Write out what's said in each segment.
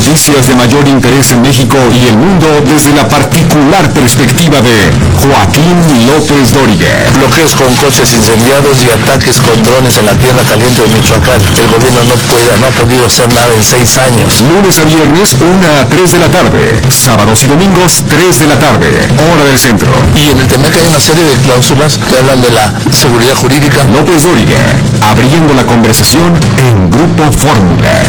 noticias de mayor interés en México y el mundo desde la particular perspectiva de Joaquín López Dóriga. Bloqueos con coches incendiados y ataques con drones en la tierra caliente de Michoacán. El gobierno no ha podido hacer nada en 6 años. Lunes a viernes, 1 a 3 de la tarde. Sábados y domingos, 3 de la tarde. Hora del centro. Y en el Temec hay una serie de cláusulas que hablan de la seguridad jurídica. López Dóriga, abriendo la conversación en Grupo Fórmula.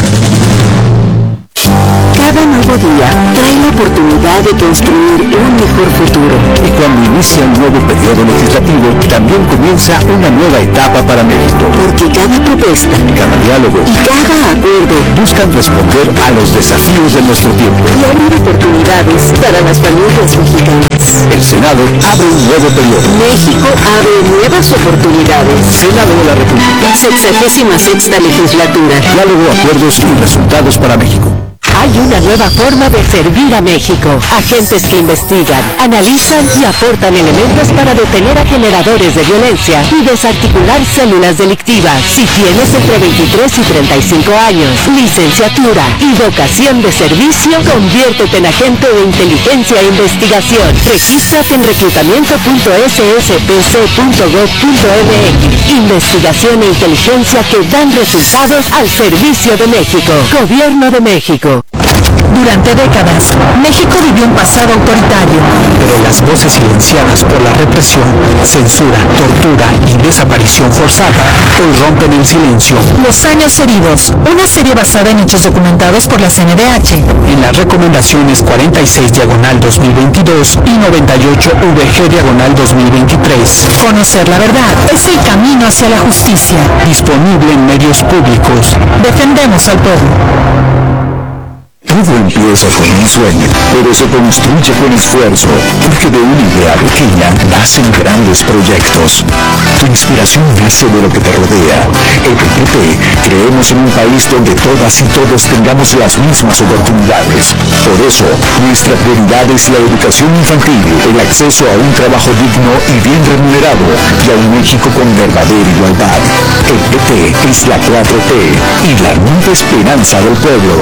Cada nuevo día trae la oportunidad de construir un mejor futuro. Y cuando inicia un nuevo periodo legislativo, también comienza una nueva etapa para México. Porque cada propuesta, cada diálogo y cada acuerdo buscan responder a los desafíos de nuestro tiempo y abrir oportunidades para las familias mexicanas. El Senado abre un nuevo periodo. México abre nuevas oportunidades. Senado de la República. 66ª legislatura. Diálogo, acuerdos y resultados para México. Hay una nueva forma de servir a México. Agentes que investigan, analizan y aportan elementos para detener a generadores de violencia y desarticular células delictivas. Si tienes entre 23 y 35 años, licenciatura y vocación de servicio, conviértete en agente de inteligencia e investigación. Regístrate en reclutamiento.sspc.gov.mx. Investigación e inteligencia que dan resultados al servicio de México. Gobierno de México. Durante décadas, México vivió un pasado autoritario. Pero las voces silenciadas por la represión, censura, tortura y desaparición forzada hoy rompen el silencio. Los años heridos, una serie basada en hechos documentados por la CNDH. En las recomendaciones 46/2022 y 98/VG/2023. Conocer la verdad es el camino hacia la justicia. Disponible en medios públicos. Defendemos al pueblo. Todo empieza con un sueño, pero se construye con esfuerzo, porque de una idea pequeña nacen grandes proyectos. Tu inspiración nace de lo que te rodea. En PPP creemos en un país donde todas y todos tengamos las mismas oportunidades. Por eso, nuestra prioridad es la educación infantil, el acceso a un trabajo digno y bien remunerado, y a un México con verdadera igualdad. El PP es la 4T y la nueva esperanza del pueblo.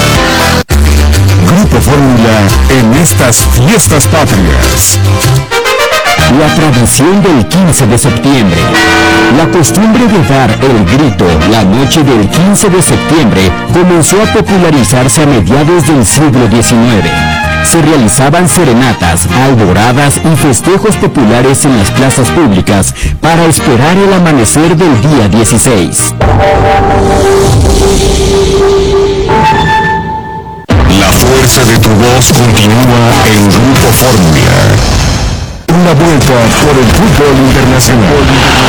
Grupo Fórmula en estas fiestas patrias. La tradición del 15 de septiembre. La costumbre de dar el grito la noche del 15 de septiembre comenzó a popularizarse a mediados del siglo XIX. Se realizaban serenatas, alboradas y festejos populares en las plazas públicas para esperar el amanecer del día 16. La fuerza de tu voz continúa en Grupo Fórmula. Una vuelta por el fútbol internacional.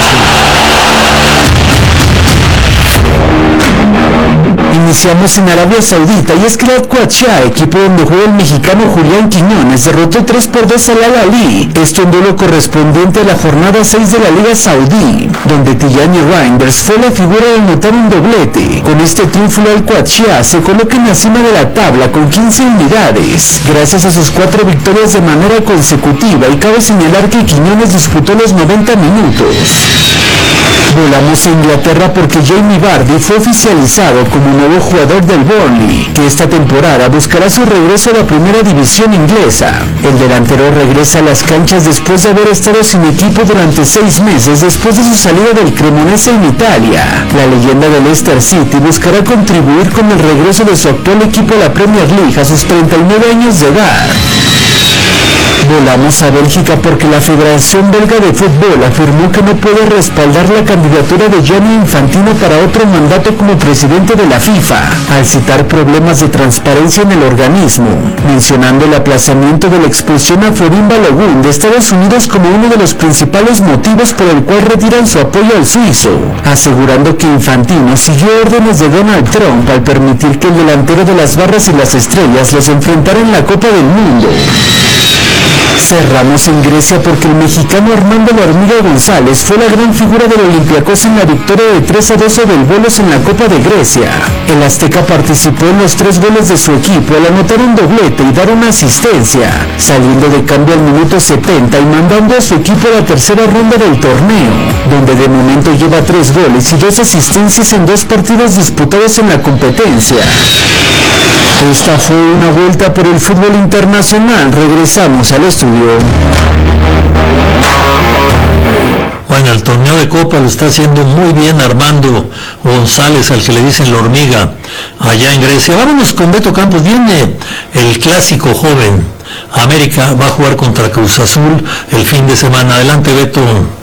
Iniciamos en Arabia Saudita y es que el Al-Qadsia, equipo donde juega el mexicano Julián Quiñones, derrotó 3-2 al Al-Ahly, esto en duelo correspondiente a la jornada 6 de la Liga Saudí, donde Tijani Reinders fue la figura de anotar un doblete. Con este triunfo el Al-Qadsia se coloca en la cima de la tabla con 15 unidades, gracias a sus 4 victorias de manera consecutiva, y cabe señalar que Quiñones disputó los 90 minutos. Volamos a Inglaterra porque Jamie Vardy fue oficializado como nuevo jugador del Burnley, que esta temporada buscará su regreso a la primera división inglesa. El delantero regresa a las canchas después de haber estado sin equipo durante 6 meses después de su salida del Cremonese en Italia. La leyenda del Leicester City buscará contribuir con el regreso de su actual equipo a la Premier League a sus 39 años de edad. Volamos a Bélgica porque la Federación Belga de Fútbol afirmó que no puede respaldar la candidatura de Gianni Infantino para otro mandato como presidente de la FIFA, al citar problemas de transparencia en el organismo, mencionando el aplazamiento de la expulsión a Florin Balogun de Estados Unidos como uno de los principales motivos por el cual retiran su apoyo al suizo, asegurando que Infantino siguió órdenes de Donald Trump al permitir que el delantero de las Barras y las Estrellas los enfrentara en la Copa del Mundo. Cerramos en Grecia porque el mexicano Armando La Hormiga González fue la gran figura del Olympiacos en la victoria de 3-2 sobre el Volos en la Copa de Grecia. El azteca participó en los 3 goles de su equipo al anotar un doblete y dar una asistencia, saliendo de cambio al minuto 70 y mandando a su equipo a la tercera ronda del torneo, donde de momento lleva 3 goles y 2 asistencias en 2 partidos disputados en la competencia. Esta fue una vuelta por el fútbol internacional. Regresamos al estudio. Bueno, el torneo de Copa lo está haciendo muy bien Armando González, al que le dicen la hormiga, allá en Grecia. Vámonos con Beto Campos. Viene el clásico joven. América va a jugar contra Cruz Azul el fin de semana. Adelante, Beto.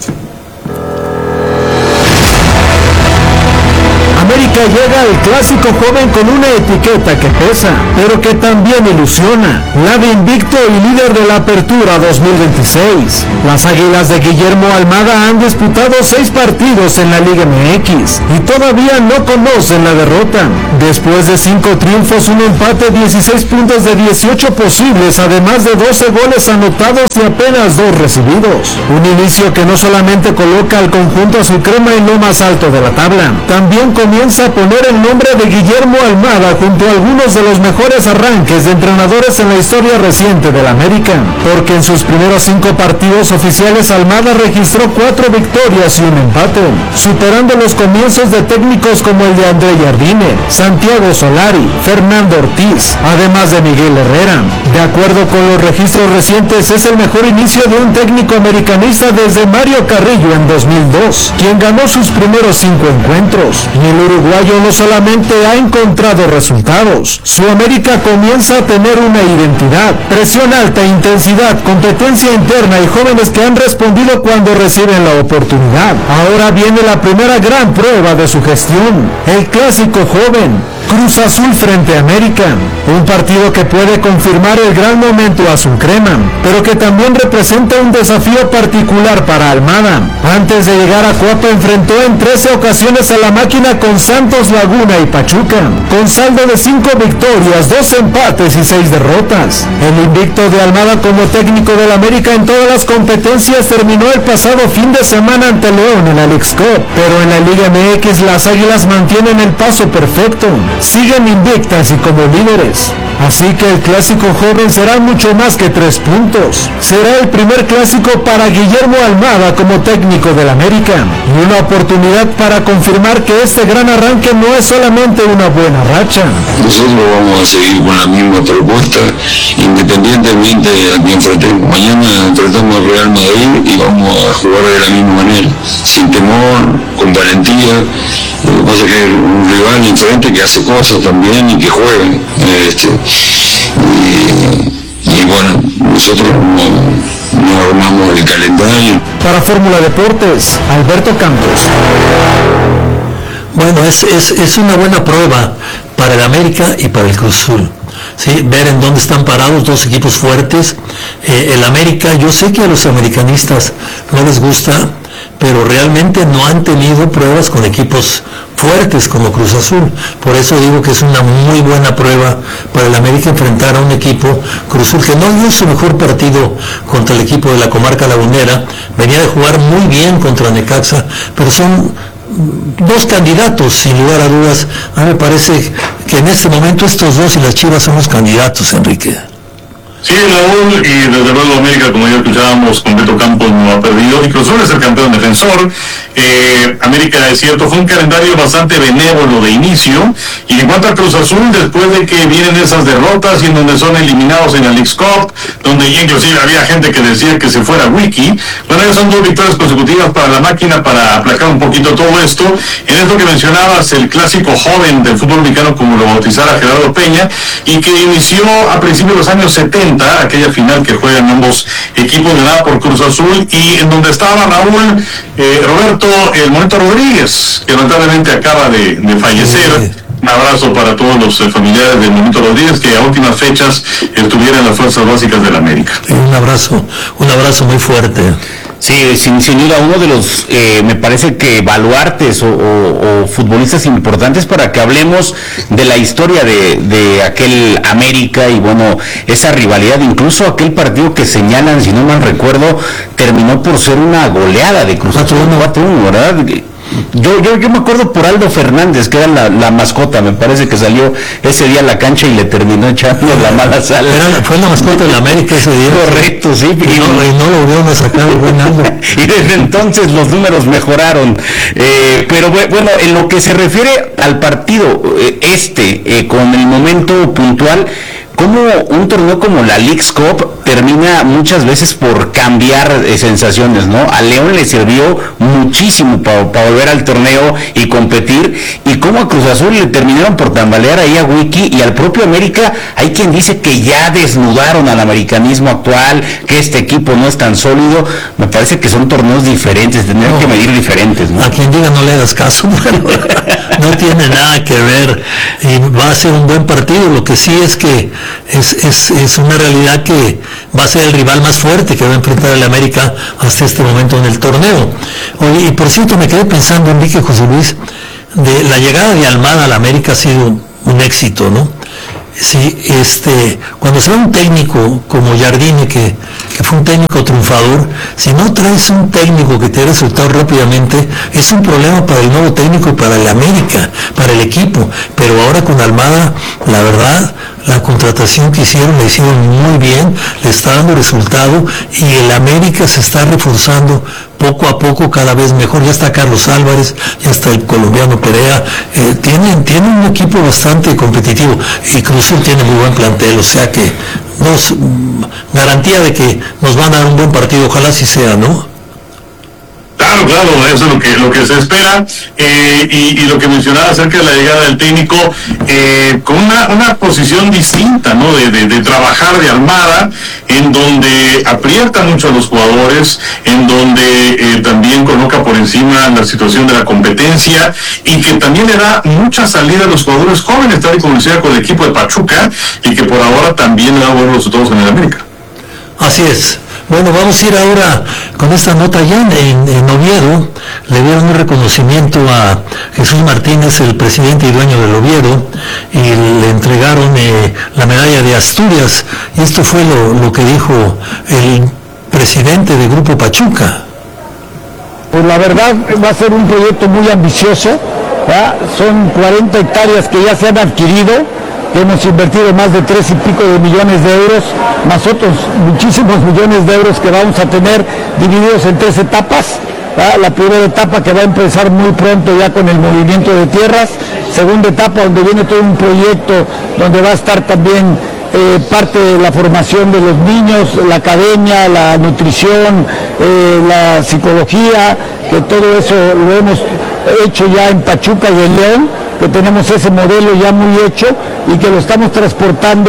América llega al clásico joven con una etiqueta que pesa, pero que también ilusiona. La de invicto y líder de la Apertura 2026. Las Águilas de Guillermo Almada han disputado 6 partidos en la Liga MX y todavía no conocen la derrota. Después de 5 triunfos, un empate, 16 puntos de 18 posibles, además de 12 goles anotados y apenas 2 recibidos. Un inicio que no solamente coloca al conjunto azucrema en lo más alto de la tabla, también comienza a poner el nombre de Guillermo Almada junto a algunos de los mejores arranques de entrenadores en la historia reciente del América, porque en sus primeros 5 partidos oficiales Almada registró 4 victorias y un empate, superando los comienzos de técnicos como el de André Jardine, Santiago Solari, Fernando Ortiz, además de Miguel Herrera. De acuerdo con los registros recientes, es el mejor inicio de un técnico americanista desde Mario Carrillo en 2002, quien ganó sus primeros 5 encuentros. Y el uruguayo no solamente ha encontrado resultados, su América comienza a tener una identidad, presión alta, intensidad, competencia interna y jóvenes que han respondido cuando reciben la oportunidad. Ahora viene la primera gran prueba de su gestión, el clásico joven. Cruz Azul frente a América, un partido que puede confirmar el gran momento azulcrema, pero que también representa un desafío particular para Almada. Antes de llegar a Coapa enfrentó en 13 ocasiones a la máquina con Santos Laguna y Pachuca, con saldo de 5 victorias, 2 empates y 6 derrotas. El invicto de Almada como técnico del América en todas las competencias terminó el pasado fin de semana ante León en la Leagues Cup, pero en la Liga MX las Águilas mantienen el paso perfecto, siguen invictas y como líderes. Así que el clásico joven será mucho más que 3 puntos. Será el primer clásico para Guillermo Almada como técnico del América y una oportunidad para confirmar que este gran arranque no es solamente una buena racha. Nosotros vamos a seguir con la misma propuesta, independientemente a quien enfrentemos. Mañana enfrentamos al Real Madrid y vamos a jugar de la misma manera, sin temor, con valentía. Lo que pasa es que es un rival diferente que hace cosas también y que juega. Y bueno, nosotros no armamos el calendario. Para Fórmula Deportes, Alberto Campos. Bueno, es una buena prueba para el América y para el Cruz Azul. ¿Sí? Ver en dónde están parados 2 equipos fuertes. El América, yo sé que a los americanistas no les gusta, pero realmente no han tenido pruebas con equipos fuertes como Cruz Azul. Por eso digo que es una muy buena prueba para el América enfrentar a un equipo Cruz Azul que no dio su mejor partido contra el equipo de la comarca lagunera. Venía de jugar muy bien contra Necaxa, pero son 2 candidatos sin lugar a dudas. A mí me parece que en este momento estos 2 y las Chivas son los candidatos, Enrique. Sí, Raúl, y desde luego América, como ya escuchábamos, con Beto Campos no ha perdido, y Cruz Azul es el campeón defensor. América, es cierto, fue un calendario bastante benévolo de inicio, y en cuanto a Cruz Azul, después de que vienen esas derrotas y en donde son eliminados en la Leagues Cup, donde inclusive había gente que decía que se fuera Wiki, bueno, ya son 2 victorias consecutivas para la máquina para aplacar un poquito todo esto. En esto que mencionabas, el clásico joven del fútbol mexicano, como lo bautizara Gerardo Peña, y que inició a principios de los años 70, aquella final que juegan ambos equipos, ganada por Cruz Azul, y en donde estaba Raúl, Roberto El Monito Rodríguez, que lamentablemente acaba de fallecer. Un abrazo para todos los familiares del Monito Rodríguez, que a últimas fechas estuviera en las fuerzas básicas del América. Un abrazo muy fuerte. Sí, sin duda uno de los, me parece que baluartes o futbolistas importantes para que hablemos de la historia de aquel América y bueno, esa rivalidad, incluso aquel partido que señalan, si no mal recuerdo, terminó por ser una goleada de Cruz Azul 4-1, ¿verdad? Yo me acuerdo por Aldo Fernández, que era la mascota, me parece que salió ese día a la cancha y le terminó echando la mala sal. Fue la mascota de la América ese día. Correcto, sí. Y no lo volvieron a sacar el buen Aldo. Y desde entonces los números mejoraron. Pero bueno, en lo que se refiere al partido con el momento puntual, como un torneo como la Leagues Cup termina muchas veces por cambiar sensaciones, ¿no? A León le sirvió muchísimo para volver al torneo y competir, y como a Cruz Azul le terminaron por tambalear ahí a Wiki, y al propio América hay quien dice que ya desnudaron al americanismo actual, que este equipo no es tan sólido. Me parece que son torneos diferentes, tendrían que medir diferentes, ¿no? A quien diga no le hagas caso, no tiene nada que ver, y va a ser un buen partido. Lo que sí es que es una realidad que va a ser el rival más fuerte que va a enfrentar el América hasta este momento en el torneo. Oye, y por cierto, me quedé pensando, Enrique, José Luis, de la llegada de Almada al América ha sido un éxito, ¿no? Sí, cuando se va un técnico como Jardine, que fue un técnico triunfador, si no traes un técnico que te dé resultados rápidamente, es un problema para el nuevo técnico y para el América, para el equipo. Pero ahora con Almada, la verdad, la contratación que hicieron, la hicieron muy bien, le está dando resultado, y el América se está reforzando poco a poco, cada vez mejor. Ya está Carlos Álvarez, ya está el colombiano Perea, tienen un equipo bastante competitivo, y Cruz Azul tiene muy buen plantel, o sea que garantía de que nos van a dar un buen partido, ojalá así sea, ¿no? Claro, eso es lo que se espera, y lo que mencionaba acerca de la llegada del técnico, con una posición distinta, ¿no? De trabajar de Almada, en donde aprieta mucho a los jugadores, en donde también coloca por encima la situación de la competencia, y que también le da mucha salida a los jugadores jóvenes, tal y como decía con el equipo de Pachuca, y que por ahora también le da buenos resultados en el América. Así es. Bueno, vamos a ir ahora con esta nota. Ya en Oviedo le dieron un reconocimiento a Jesús Martínez, el presidente y dueño del Oviedo, y le entregaron la medalla de Asturias, y esto fue lo que dijo el presidente de Grupo Pachuca. Pues la verdad va a ser un proyecto muy ambicioso, ¿verdad? Son 40 hectáreas que ya se han adquirido, que hemos invertido más de 3 y pico de millones de euros, más otros muchísimos millones de euros que vamos a tener divididos en 3 etapas. ¿verdad? La primera etapa, que va a empezar muy pronto ya con el movimiento de tierras. Segunda etapa, donde viene todo un proyecto donde va a estar también parte de la formación de los niños, la academia, la nutrición, la psicología, que todo eso lo hemos hecho ya en Pachuca y en León, que tenemos ese modelo ya muy hecho y que lo estamos transportando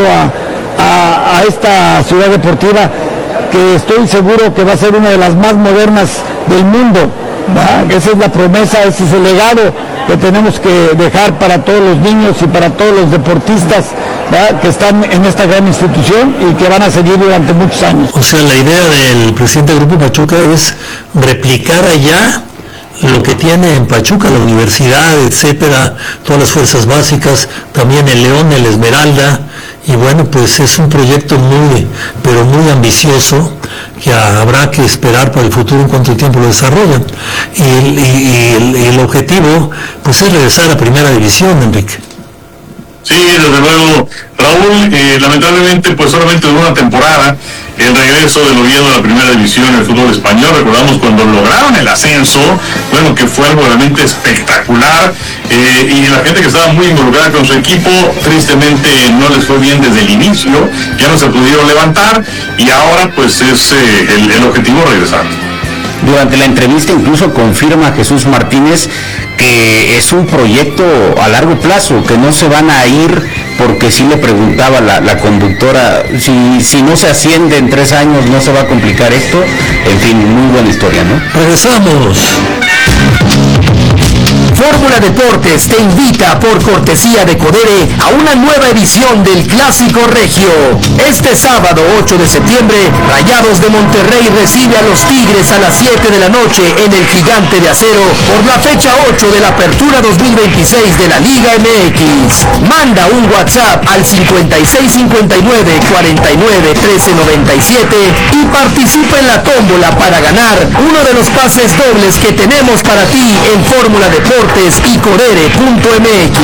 a esta ciudad deportiva, que estoy seguro que va a ser una de las más modernas del mundo. ¿verdad? Esa es la promesa, ese es el legado que tenemos que dejar para todos los niños y para todos los deportistas, ¿verdad? Que están en esta gran institución y que van a seguir durante muchos años. O sea, la idea del presidente del Grupo Pachuca es replicar allá lo que tiene en Pachuca, la universidad, etcétera, todas las fuerzas básicas, también el León, el Esmeralda, y bueno, pues es un proyecto pero muy ambicioso, que habrá que esperar para el futuro en cuánto tiempo lo desarrollan. Y el objetivo, pues, es regresar a Primera División, Enrique. Sí, desde luego, Raúl, lamentablemente pues solamente duró una temporada el regreso del Oviedo a la Primera División en el fútbol español. Recordamos cuando lograron el ascenso, bueno, que fue algo realmente espectacular, y la gente que estaba muy involucrada con su equipo, tristemente no les fue bien desde el inicio, ya no se pudieron levantar, y ahora pues es el objetivo regresar. Durante la entrevista incluso confirma Jesús Martínez que es un proyecto a largo plazo, que no se van a ir, porque sí le preguntaba la conductora, si no se asciende en 3 años no se va a complicar esto. En fin, muy buena historia, ¿no? Regresamos. Fórmula Deportes te invita por cortesía de Codere a una nueva edición del Clásico Regio. Este sábado 8 de septiembre, Rayados de Monterrey recibe a los Tigres a las 7 de la noche en el Gigante de Acero por la fecha 8 de la Apertura 2026 de la Liga MX. Manda un WhatsApp al 5659 49 13 97 y participa en la tómbola para ganar uno de los pases dobles que tenemos para ti en Fórmula Deportes y Codere.mx.